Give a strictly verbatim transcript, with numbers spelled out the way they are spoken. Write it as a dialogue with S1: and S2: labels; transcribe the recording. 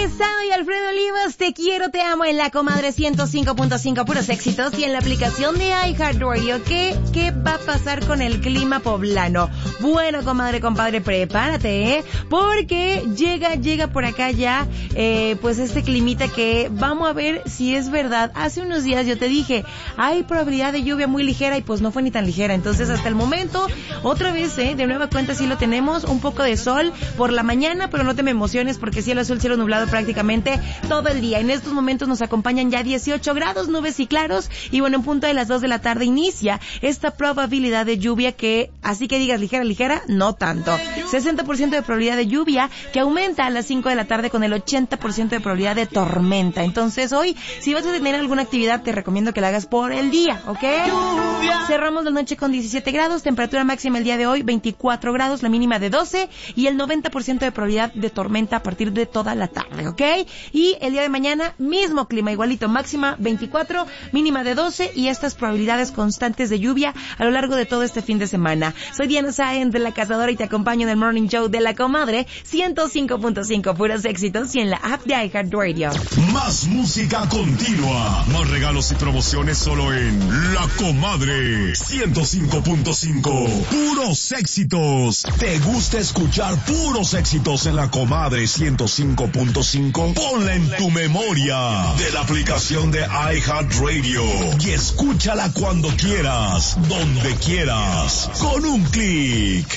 S1: Sao y Alfredo Olivas, te quiero, te amo en la Comadre ciento cinco punto cinco, puros éxitos, y en la aplicación de iHeartRadio. ¿Qué, ¿Qué va a pasar con el clima poblano? Bueno, comadre, compadre, prepárate, ¿eh? Porque llega, llega por acá ya, eh, pues este climita que vamos a ver si es verdad. Hace unos días yo te dije, hay probabilidad de lluvia muy ligera, y pues no fue ni tan ligera. Entonces, hasta el momento, otra vez, ¿eh? De nueva cuenta sí lo tenemos, un poco de sol por la mañana, pero no te me emociones porque cielo azul, cielo nublado prácticamente todo el día. En estos momentos nos acompañan ya dieciocho grados, nubes y claros, y bueno, en punto de las dos de la tarde inicia esta probabilidad de lluvia que, así que digas ligera, ligera, no tanto. sesenta por ciento de probabilidad de lluvia que aumenta a las cinco de la tarde con el ochenta por ciento de probabilidad de tormenta. Entonces hoy, si vas a tener alguna actividad, te recomiendo que la hagas por el día, ¿ok? Lluvia. Cerramos la noche con diecisiete grados, temperatura máxima el día de hoy veinticuatro grados, la mínima de doce, y el noventa por ciento de probabilidad de tormenta a partir de toda la tarde, ¿ok? Y el día de mañana, mismo clima, igualito, máxima veinticuatro, mínima de doce, y estas probabilidades constantes de lluvia a lo largo de todo este fin de semana. Soy Diana Sáenz de La Cazadora y te acompaño en el Morning Show de La Comadre ciento cinco punto cinco, puros éxitos, y en la app de iHeartRadio.
S2: Más música continua, más regalos y promociones solo en La Comadre ciento cinco punto cinco, puros éxitos. ¿Te gusta escuchar puros éxitos en La Comadre ciento cinco punto cinco? Ponla en tu memoria de la aplicación de iHeartRadio y escúchala cuando quieras, donde quieras, con un clic.